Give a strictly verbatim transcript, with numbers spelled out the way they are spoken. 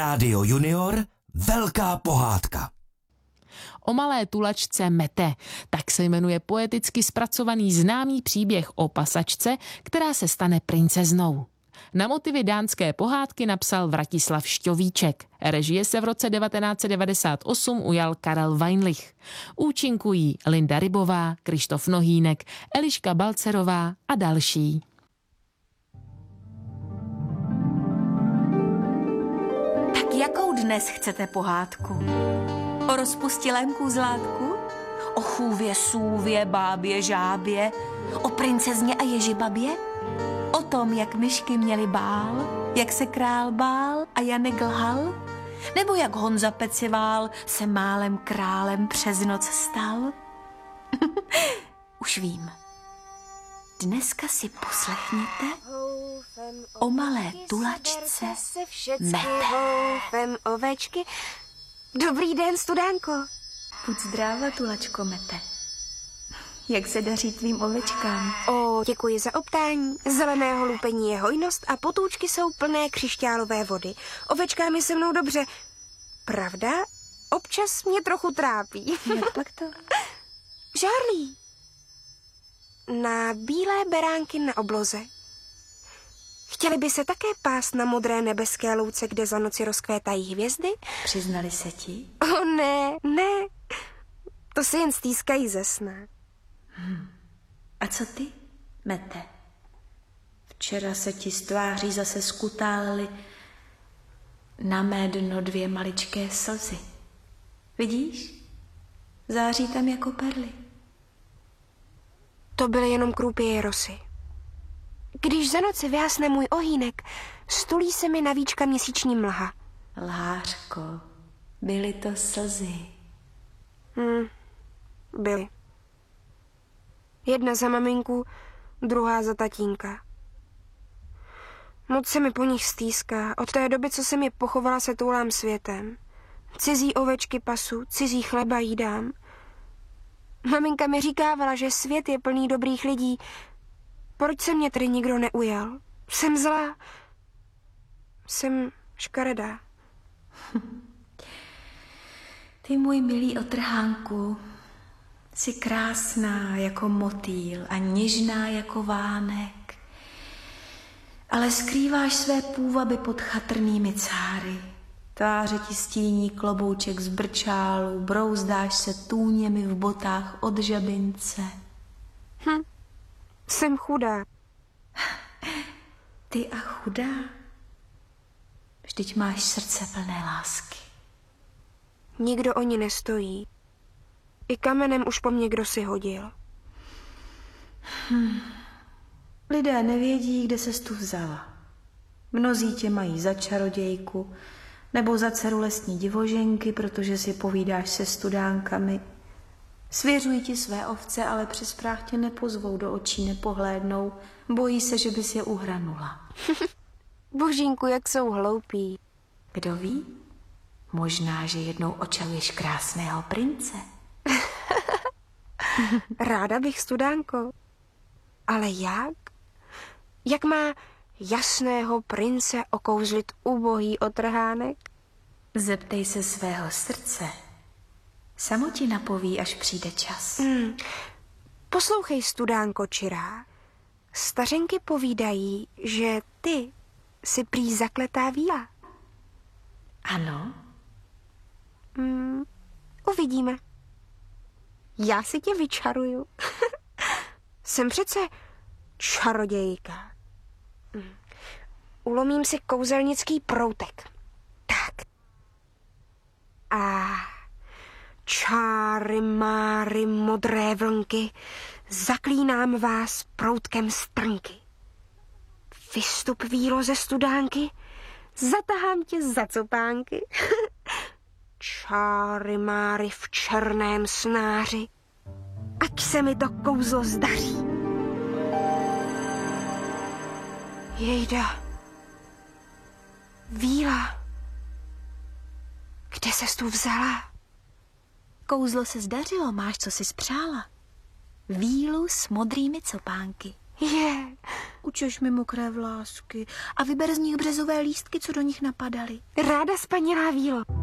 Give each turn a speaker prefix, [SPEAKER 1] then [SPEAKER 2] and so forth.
[SPEAKER 1] Rádio Junior, velká pohádka.
[SPEAKER 2] O malé tulačce Mete, tak se jmenuje poeticky zpracovaný známý příběh o pasačce, která se stane princeznou. Na motivy dánské pohádky napsal Vratislav Šťovíček. Režie se v roce devatenáct set devadesát osm ujal Karel Weinlich. Účinkují Linda Rybová, Krištof Nohýnek, Eliška Balcerová a další.
[SPEAKER 3] Tak jakou dnes chcete pohádku? O rozpustilém kůzlátku? O chůvě, sůvě, bábě, žábě? O princezně a ježibabě? O tom, jak myšky měly bál? Jak se král bál a Janek lhal? Nebo jak Honza Pecivál se málem králem přes noc stal? Už vím. Dneska si poslechněte o malé tulačce Mete.
[SPEAKER 4] Houfem ovečky. Dobrý den, studánko.
[SPEAKER 3] Buď zdráva, tulačko Mete. Jak se daří tvým ovečkám?
[SPEAKER 4] O, děkuji za optání. Zeleného lupení je hojnost a potůčky jsou plné křišťálové vody. Ovečkám je se mnou dobře. Pravda? Občas mě trochu trápí.
[SPEAKER 3] Jak pak to?
[SPEAKER 4] Žárlí. Na bílé beránky na obloze. Chtěli by se také pást na modré nebeské louce, kde za noci rozkvétají hvězdy?
[SPEAKER 3] Přiznali se ti?
[SPEAKER 4] O ne, ne. To se jen stýskají ze sna.
[SPEAKER 3] Hmm. A co ty, Mete? Včera se ti z tváří zase skutálely na mé dno dvě maličké slzy. Vidíš? Září tam jako perly.
[SPEAKER 4] To byly jenom krůpěje rosy. Když za noci vyhasne můj ohýnek, stulí se mi na víčka měsíční mlha.
[SPEAKER 3] Lhářko, byly to slzy.
[SPEAKER 4] Hmm, byly. Jedna za maminku, druhá za tatínka. Moc se mi po nich stýská. Od té doby, co jsem je pochovala, se toulám světem. Cizí ovečky pasu, cizí chleba jídám. Maminka mi říkávala, že svět je plný dobrých lidí. Proč se mě tedy nikdo neujal? Jsem zlá. Jsem škaredá.
[SPEAKER 3] Ty, můj milý otrhánku, jsi krásná jako motýl a něžná jako vánek, ale skrýváš své půvaby pod chatrnými cáry. Tváře ti stíní klobouček z brčálu, brouzdáš se tůněmi v botách od žabince.
[SPEAKER 4] Hm, jsem chudá.
[SPEAKER 3] Ty a chudá? Vždyť máš srdce plné lásky.
[SPEAKER 4] Nikdo o ní nestojí. I kamenem už po mně kdo si hodil.
[SPEAKER 3] Hm. Lidé nevědí, kde ses tu vzala. Mnozí tě mají za čarodějku nebo za dceru lesní divoženky, protože si povídáš se studánkami. Svěřují ti své ovce, ale přes práh tě nepozvou, do očí nepohlédnou. Bojí se, že bys je uhranula.
[SPEAKER 4] Božínku, jak jsou hloupí.
[SPEAKER 3] Kdo ví? Možná, že jednou očaruješ krásného prince.
[SPEAKER 4] Ráda bych, studánko. Ale jak? Jak má jasného prince okouzlit ubohý otrhánek?
[SPEAKER 3] Zeptej se svého srdce. Samo ti napoví, až přijde čas.
[SPEAKER 4] Hmm. Poslouchej, studánko čirá. Stařenky povídají, že ty jsi prý zakletá víla.
[SPEAKER 3] Ano.
[SPEAKER 4] Hmm. Uvidíme. Já si tě vyčaruju. Jsem přece čarodějka. Hmm. Ulomím si kouzelnický proutek. Tak. A čáry, máry, modré vlnky, zaklínám vás proutkem strnky. Vystup vílo ze studánky, zatahám tě za copánky. Čáry, máry v černém snáři, ať se mi to kouzlo zdaří. Jejda. Víla. Kde ses tu vzala?
[SPEAKER 3] Kouzlo se zdařilo, máš, co si spřála. Vílu s modrými copánky.
[SPEAKER 4] Je.
[SPEAKER 5] Učeš mi mokré vlásky a vyber z nich březové lístky, co do nich napadaly.
[SPEAKER 4] Ráda, spanilá vílo.